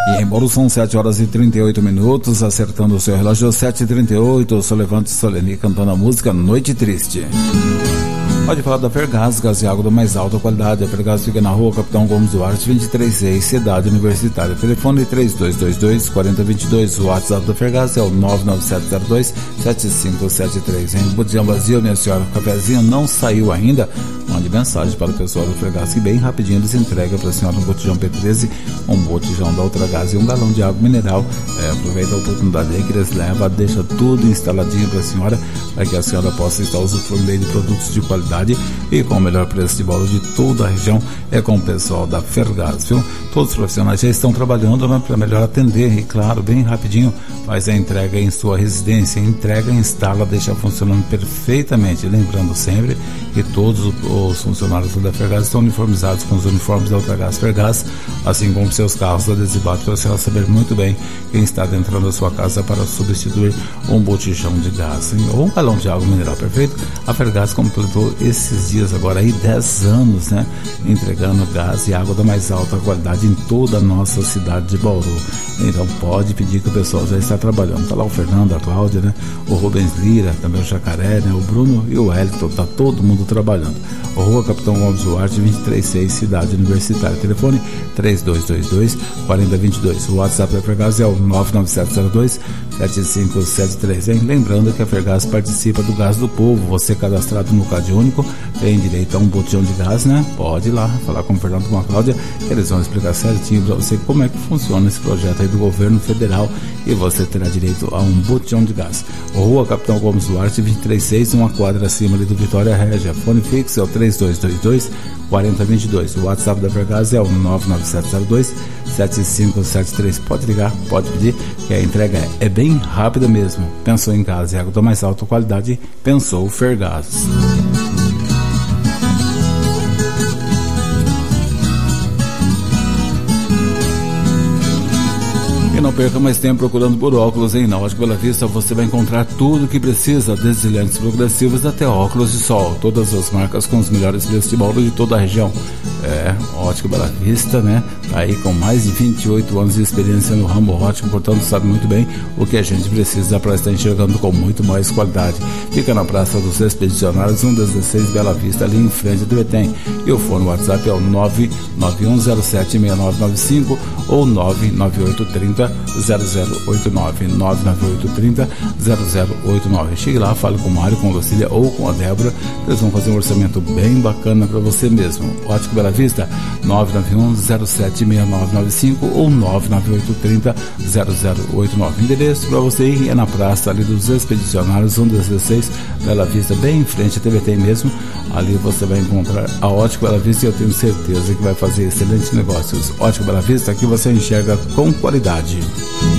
E em Bauru são 7h38, acertando o seu relógio, 7h38, Solevante Soleni cantando a música Noite Triste. Pode falar da Fergás, gás e água da mais alta qualidade. A Fergás fica na rua Capitão Gomes Duarte, 236, Cidade Universitária. Telefone 3222-4022. O WhatsApp da Fergás é o 99702-7573. Em botijão vazio, minha senhora, o cafezinho não saiu ainda. Mande mensagem para o pessoal da Fergás que bem rapidinho eles entregam para a senhora um botijão P13, um botijão da Ultragás e um galão de água mineral. Aproveita a oportunidade aí que eles levam, deixa tudo instaladinho para a senhora, para que a senhora possa estar usufruindo de produtos de qualidade e com o melhor preço de Bauru de toda a região. É com o pessoal da Fergás, viu? Todos os profissionais já estão trabalhando, né, para melhor atender e, claro, bem rapidinho faz a entrega em sua residência. Entrega, instala, deixa funcionando perfeitamente. Lembrando sempre que todos os funcionários da Fergás estão uniformizados com os uniformes da Ultragás Fergás, assim como seus carros adesivados, para você saber muito bem quem está dentro da sua casa para substituir um botijão de gás, hein? Ou um galão de água mineral, perfeito? A Fergás completou esses dias agora aí 10 anos, né, entregando gás e água da mais alta qualidade em toda a nossa cidade de Bauru. Então pode pedir que o pessoal já está trabalhando. Tá lá o Fernando, a Cláudia, né, o Rubens Lira, também o Jacaré, né, o Bruno e o Wellington, tá todo mundo trabalhando. A rua Capitão Gomes Duarte, 236, Cidade Universitária. Telefone 3222-4022. O WhatsApp da Fergás é o 99702-7573, hein? Lembrando que a Fergás participa do Gás do Povo. Você cadastrado no Cade Único tem direito a um botijão de gás, né? Pode ir lá falar com o Fernando, com a Cláudia, eles vão explicar certinho para você como é que funciona esse projeto aí do governo federal e você terá direito a um botijão de gás. Rua Capitão Gomes Duarte, 236, uma quadra acima ali do Vitória Régia. Fone fixo é o 3222-4022. O WhatsApp da Fergás é o 99702-7573. Pode ligar, pode pedir, que a entrega é bem rápida mesmo. Pensou em gás e água da mais alta qualidade, pensou Fergás. E não perca mais tempo procurando por óculos, hein? Na Ótica Bela Vista você vai encontrar tudo o que precisa, desde lentes progressivas até óculos de sol. Todas as marcas com os melhores preços de Bauru de toda a região. Ótica Bela Vista, né? Tá aí com mais de 28 anos de experiência no ramo ótico, portanto sabe muito bem o que a gente precisa para estar enxergando com muito mais qualidade. Fica na Praça dos Expedicionários, 116 Bela Vista, ali em frente do Etem. E o fone WhatsApp é o 991076995 ou 99830 0089, 99830-0089. Chegue lá, fale com o Mário, com a Lucília ou com a Débora. Eles vão fazer um orçamento bem bacana para você mesmo. Ótico Bela Vista, 991-076995 ou 99830-0089. Endereço para você ir é na praça ali dos Expedicionários, 116 Bela Vista, bem em frente à TVT mesmo. Ali você vai encontrar a Ótico Bela Vista e eu tenho certeza que vai fazer excelentes negócios. Ótico Bela Vista, aqui você enxerga com qualidade.